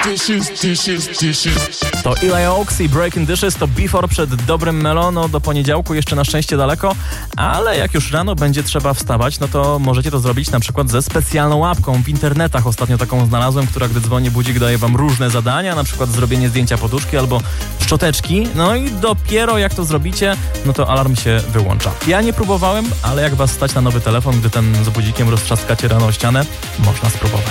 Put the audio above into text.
To Eli Oaks i Breaking Dishes, to Before przed dobrym Melo. No do poniedziałku jeszcze na szczęście daleko, ale jak już rano będzie trzeba wstawać, no to możecie to zrobić na przykład ze specjalną łapką. W internetach ostatnio taką znalazłem, która gdy dzwoni budzik daje wam różne zadania, na przykład zrobienie zdjęcia poduszki albo szczoteczki. No i dopiero jak to zrobicie, no to alarm się wyłącza. Ja nie próbowałem, ale jak was stać na nowy telefon, gdy ten z budzikiem roztrzaskacie rano o ścianę, można spróbować.